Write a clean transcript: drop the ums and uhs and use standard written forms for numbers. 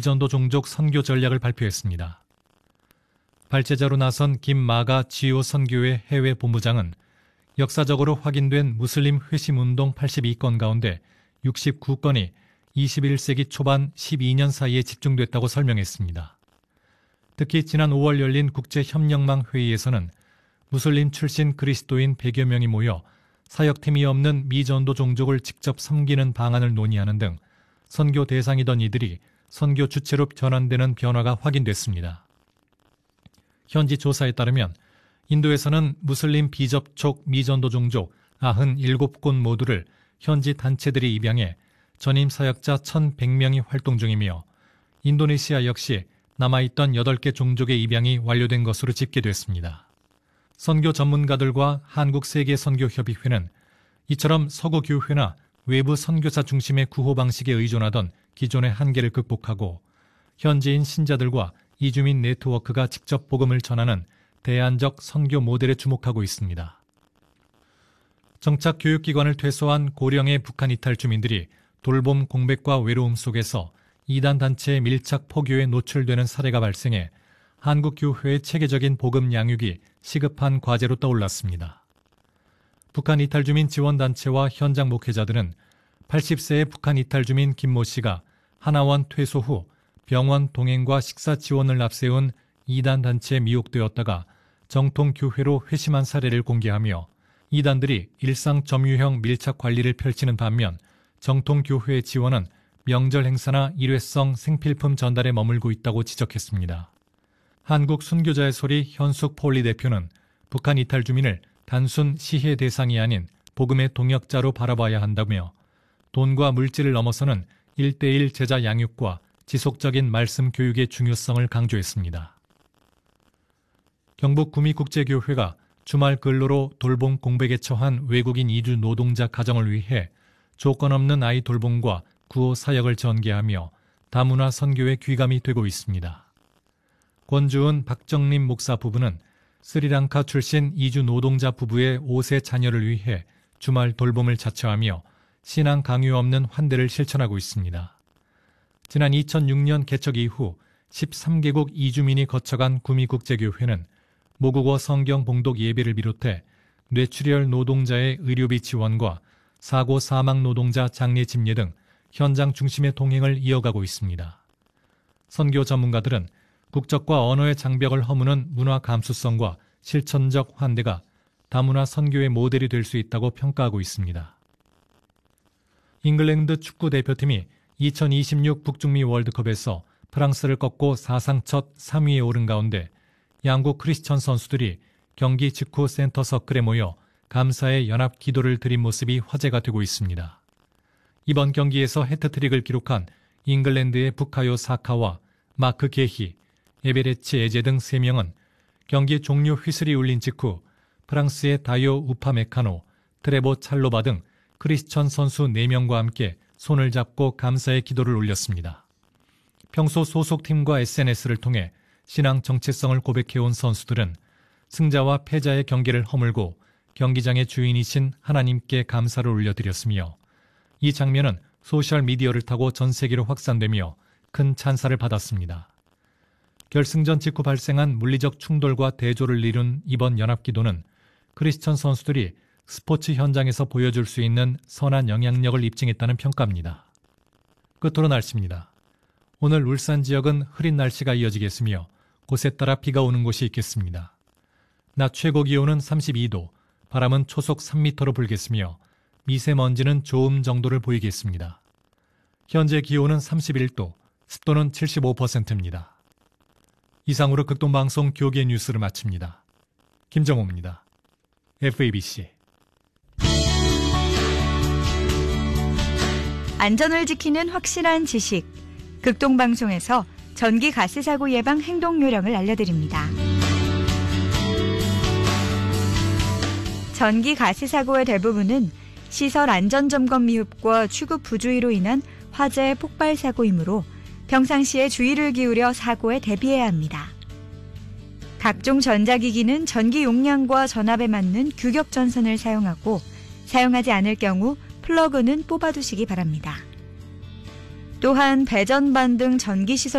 미전도 종족 선교 전략을 발표했습니다. 발제자로 나선 김마가 지오 선교회 해외 본부장은 역사적으로 확인된 무슬림 회심운동 82건 가운데 69건이 21세기 초반 12년 사이에 집중됐다고 설명했습니다. 특히 지난 5월 열린 국제협력망 회의에서는 무슬림 출신 그리스도인 100여 명이 모여 사역팀이 없는 미전도 종족을 직접 섬기는 방안을 논의하는 등 선교 대상이던 이들이 선교 주체로 전환되는 변화가 확인됐습니다. 현지 조사에 따르면 인도에서는 무슬림 비접촉 미전도 종족 97곳 모두를 현지 단체들이 입양해 전임 사역자 1,100명이 활동 중이며 인도네시아 역시 남아있던 8개 종족의 입양이 완료된 것으로 집계됐습니다. 선교 전문가들과 한국세계선교협의회는 이처럼 서구 교회나 외부 선교사 중심의 구호 방식에 의존하던 기존의 한계를 극복하고 현지인 신자들과 이주민 네트워크가 직접 복음을 전하는 대안적 선교 모델에 주목하고 있습니다. 정착 교육기관을 퇴소한 고령의 북한 이탈 주민들이 돌봄 공백과 외로움 속에서 이단 단체의 밀착 포교에 노출되는 사례가 발생해 한국 교회의 체계적인 복음 양육이 시급한 과제로 떠올랐습니다. 북한 이탈 주민 지원단체와 현장 목회자들은 80세의 북한 이탈 주민 김모 씨가 하나원 퇴소 후 병원 동행과 식사 지원을 앞세운 이단 단체에 미혹되었다가 정통 교회로 회심한 사례를 공개하며 이단들이 일상 점유형 밀착 관리를 펼치는 반면 정통 교회의 지원은 명절 행사나 일회성 생필품 전달에 머물고 있다고 지적했습니다. 한국 순교자의 소리 현숙 폴리 대표는 북한 이탈 주민을 단순 시해 대상이 아닌 복음의 동역자로 바라봐야 한다며 돈과 물질을 넘어서는 1:1 제자 양육과 지속적인 말씀 교육의 중요성을 강조했습니다. 경북 구미국제교회가 주말 근로로 돌봄 공백에 처한 외국인 이주 노동자 가정을 위해 조건 없는 아이 돌봄과 구호 사역을 전개하며 다문화 선교의 귀감이 되고 있습니다. 권주은 박정림 목사 부부는 스리랑카 출신 이주 노동자 부부의 5세 자녀를 위해 주말 돌봄을 자처하며 신앙 강요 없는 환대를 실천하고 있습니다. 지난 2006년 개척 이후 13개국 이주민이 거쳐간 구미국제교회는 모국어 성경 봉독 예배를 비롯해 뇌출혈 노동자의 의료비 지원과 사고 사망 노동자 장례 집례 등 현장 중심의 동행을 이어가고 있습니다. 선교 전문가들은 국적과 언어의 장벽을 허무는 문화 감수성과 실천적 환대가 다문화 선교의 모델이 될 수 있다고 평가하고 있습니다. 잉글랜드 축구 대표팀이 2026 북중미 월드컵에서 프랑스를 꺾고 사상 첫 3위에 오른 가운데 양국 크리스천 선수들이 경기 직후 센터 서클에 모여 감사의 연합 기도를 드린 모습이 화제가 되고 있습니다. 이번 경기에서 해트트릭을 기록한 잉글랜드의 부카요 사카와 마크 게히, 에베레치 에제 등 3명은 경기 종료 휘슬이 울린 직후 프랑스의 다요 우파메카노, 트레보 찰로바 등 크리스천 선수 4명과 함께 손을 잡고 감사의 기도를 올렸습니다. 평소 소속팀과 SNS를 통해 신앙 정체성을 고백해온 선수들은 승자와 패자의 경계를 허물고 경기장의 주인이신 하나님께 감사를 올려드렸으며 이 장면은 소셜미디어를 타고 전 세계로 확산되며 큰 찬사를 받았습니다. 결승전 직후 발생한 물리적 충돌과 대조를 이룬 이번 연합기도는 크리스천 선수들이 스포츠 현장에서 보여줄 수 있는 선한 영향력을 입증했다는 평가입니다. 끝으로 날씨입니다. 오늘 울산 지역은 흐린 날씨가 이어지겠으며 곳에 따라 비가 오는 곳이 있겠습니다. 낮 최고 기온은 32도, 바람은 초속 3m로 불겠으며 미세먼지는 좋음 정도를 보이겠습니다. 현재 기온은 31도, 습도는 75%입니다. 이상으로 극동방송 교계 뉴스를 마칩니다. 김정호입니다. FABC. 안전을 지키는 확실한 지식. 극동방송에서 전기 가스 사고 예방 행동 요령을 알려드립니다. 전기 가스 사고의 대부분은 시설 안전점검 미흡과 취급 부주의로 인한 화재 폭발 사고이므로 평상시에 주의를 기울여 사고에 대비해야 합니다. 각종 전자기기는 전기 용량과 전압에 맞는 규격 전선을 사용하고 사용하지 않을 경우 플러그는 뽑아두시기 바랍니다. 또한 배전반 등 전기시설